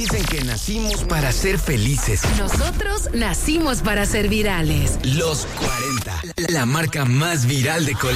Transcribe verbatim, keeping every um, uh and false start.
Dicen que nacimos para ser felices. Nosotros nacimos para ser virales. Los cuarenta, la marca más viral de Colombia.